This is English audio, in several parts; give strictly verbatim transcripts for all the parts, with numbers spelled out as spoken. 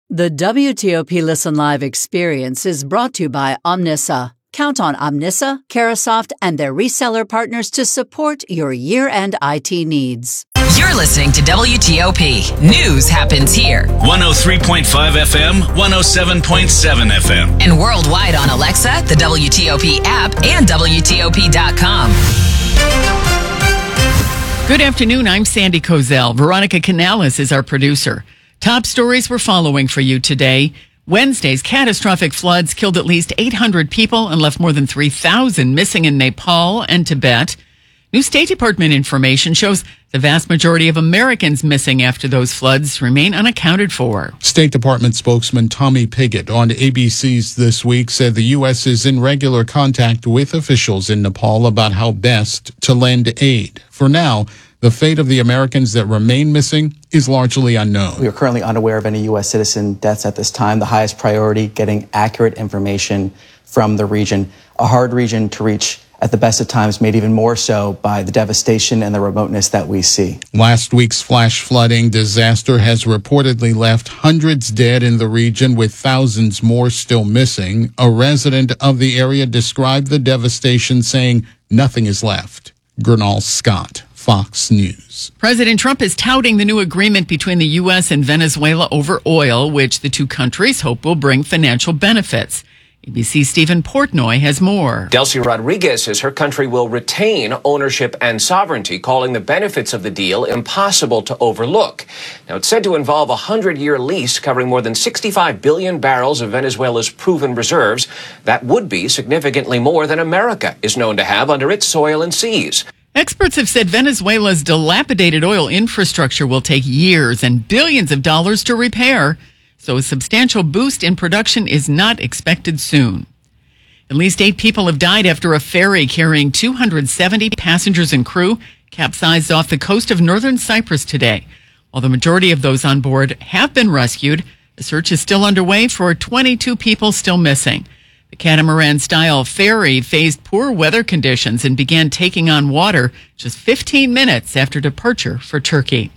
The W T O P Listen Live experience is brought to you by Omnissa. Count on Omnissa, Carahsoft, and their reseller partners to support your year-end I T needs. You're listening to W T O P. News happens here. one oh three point five F M, one oh seven point seven F M. And worldwide on Alexa, the W T O P app, and W T O P dot com. Good afternoon. I'm Sandy Kozel. Veronica Canales is our producer. Top stories we're following for you today. Wednesday's catastrophic floods killed at least eight hundred people and left more than three thousand missing in Nepal and Tibet. New State Department information shows the vast majority of Americans missing after those floods remain unaccounted for. State Department spokesman Tommy Pigott on A B C's This Week said the U S is in regular contact with officials in Nepal about how best to lend aid. For now, the fate of the Americans that remain missing is largely unknown. We are currently unaware of any U S citizen deaths at this time. The highest priority, getting accurate information from the region, a hard region to reach at the best of times, made even more so by the devastation and the remoteness that we see. Last week's flash flooding disaster has reportedly left hundreds dead in the region, with thousands more still missing. A resident of the area described the devastation, saying nothing is left. Gernal Scott, Fox News. President Trump is touting the new agreement between the U S and Venezuela over oil, which the two countries hope will bring financial benefits. A B C's Stephen Portnoy has more. Delcy Rodriguez says her country will retain ownership and sovereignty, calling the benefits of the deal impossible to overlook. Now, it's said to involve a hundred-year lease covering more than sixty-five billion barrels of Venezuela's proven reserves. That would be significantly more than America is known to have under its soil and seas. Experts have said Venezuela's dilapidated oil infrastructure will take years and billions of dollars to repair, so a substantial boost in production is not expected soon. At least eight people have died after a ferry carrying two hundred seventy passengers and crew capsized off the coast of northern Cyprus today. While the majority of those on board have been rescued, a search is still underway for twenty-two people still missing. The catamaran-style ferry faced poor weather conditions and began taking on water just fifteen minutes after departure for Turkey.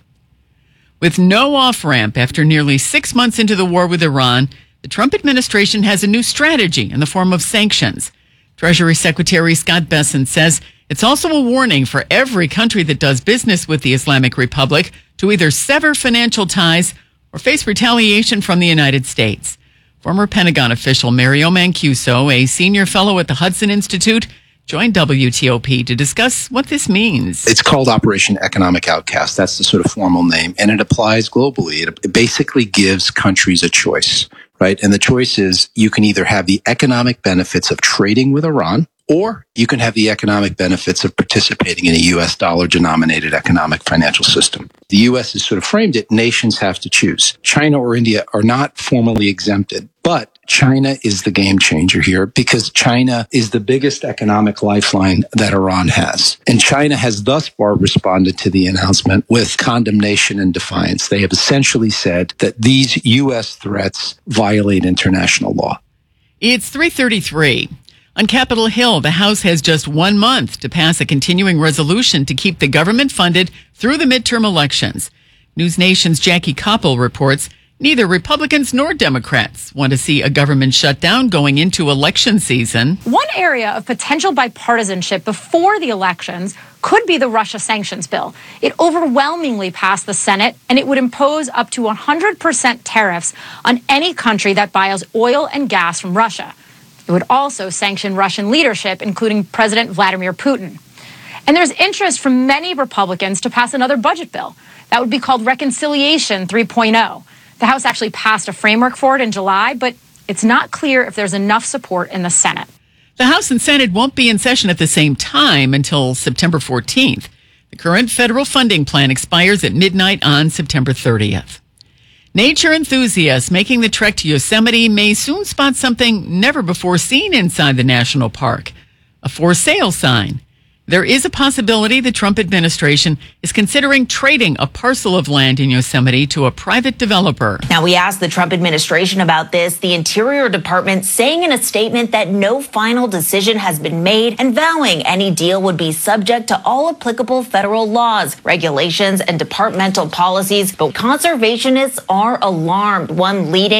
With no off-ramp after nearly six months into the war with Iran, the Trump administration has a new strategy in the form of sanctions. Treasury Secretary Scott Bessent says it's also a warning for every country that does business with the Islamic Republic to either sever financial ties or face retaliation from the United States. Former Pentagon official Mario Mancuso, a senior fellow at the Hudson Institute, joined W T O P to discuss what this means. It's called Operation Economic Outcast. That's the sort of formal name, and it applies globally. It, it basically gives countries a choice, right? And the choice is you can either have the economic benefits of trading with Iran, or you can have the economic benefits of participating in a U S dollar-denominated economic financial system. The U S has sort of framed it, nations have to choose. China or India are not formally exempted, but China is the game changer here because China is the biggest economic lifeline that Iran has. And China has thus far responded to the announcement with condemnation and defiance. They have essentially said that these U S threats violate international law. It's three thirty-three. On Capitol Hill, the House has just one month to pass a continuing resolution to keep the government funded through the midterm elections. News Nation's Jackie Koppel reports neither Republicans nor Democrats want to see a government shutdown going into election season. One area of potential bipartisanship before the elections could be the Russia sanctions bill. It overwhelmingly passed the Senate, and it would impose up to one hundred percent tariffs on any country that buys oil and gas from Russia. It would also sanction Russian leadership, including President Vladimir Putin. And there's interest from many Republicans to pass another budget bill. That would be called Reconciliation three point oh. The House actually passed a framework for it in July, but it's not clear if there's enough support in the Senate. The House and Senate won't be in session at the same time until September fourteenth. The current federal funding plan expires at midnight on September thirtieth. Nature enthusiasts making the trek to Yosemite may soon spot something never before seen inside the national park, a for sale sign. There is a possibility the Trump administration is considering trading a parcel of land in Yosemite to a private developer. Now, we asked the Trump administration about this, the Interior Department saying in a statement that no final decision has been made and vowing any deal would be subject to all applicable federal laws, regulations, and departmental policies. But conservationists are alarmed. One leading